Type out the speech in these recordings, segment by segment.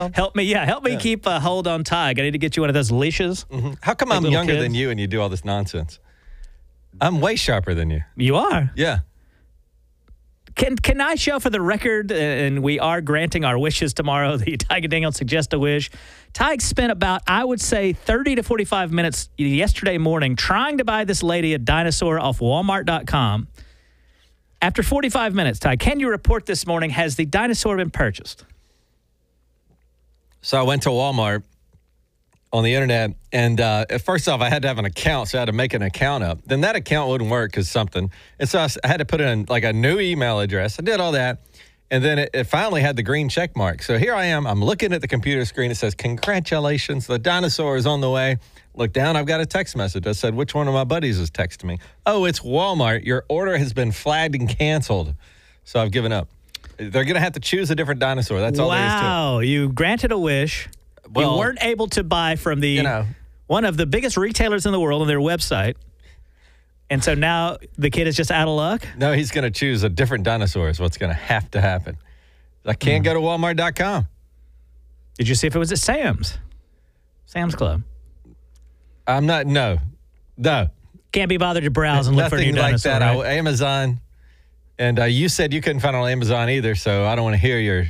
Help me keep a hold on Tig. I need to get you one of those leashes. Mm-hmm. How come I'm younger than you and you do all this nonsense? I'm way sharper than you. You are? Yeah. Can I show for the record, and we are granting our wishes tomorrow, the Tig and Daniel Suggest a Wish. Tig spent about, I would say, 30 to 45 minutes yesterday morning trying to buy this lady a dinosaur off Walmart.com. After 45 minutes, Tig, can you report this morning, has the dinosaur been purchased? So I went to Walmart on the internet, and first off, I had to have an account, so I had to make an account up. Then that account wouldn't work because something. And so I had to put in like a new email address. I did all that, and then it finally had the green check mark. So here I am. I'm looking at the computer screen. It says, congratulations, the dinosaur is on the way. Look down. I've got a text message. I said, which one of my buddies is texting me? Oh, it's Walmart. Your order has been flagged and canceled. So I've given up. They're going to have to choose a different dinosaur. That's all there is to it. Wow. You granted a wish. Well, you weren't able to buy from one of the biggest retailers in the world on their website. And so now the kid is just out of luck? No, he's going to choose a different dinosaur is what's going to have to happen. I can't go to Walmart.com. Did you see if it was at Sam's Club? I'm not, no. Can't be bothered to browse and look for a new dinosaur. Nothing like that. Right? Amazon. And you said you couldn't find it on Amazon either, so I don't want to hear your...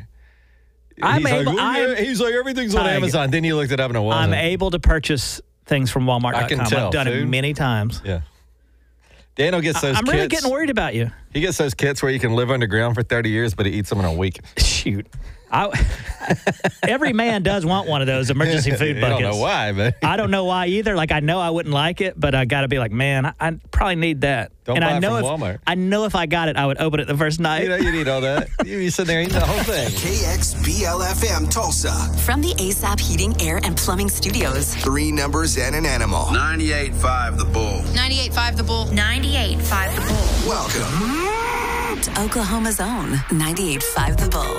He's like, everything's on Amazon. Then you looked it up and it wasn't. I'm able to purchase things from Walmart.com. I can tell. I've done it many times. Yeah. Daniel gets those kits. I'm really getting worried about you. He gets those kits where you can live underground for 30 years, but he eats them in a week. Shoot. Every man does want one of those emergency food buckets. I don't know why, but I don't know why either. Like, I know I wouldn't like it, but I got to be like, man, I probably need that. Don't buy it from Walmart. I know if I got it, I would open it the first night. You know, you need all that. You sit there eating the whole thing. KXBL-FM Tulsa. From the ASAP Heating, Air, and Plumbing Studios. 3 numbers and an animal. 98.5 The Bull. 98.5 The Bull. 98.5 The Bull. Welcome to Oklahoma's own 98.5 The Bull.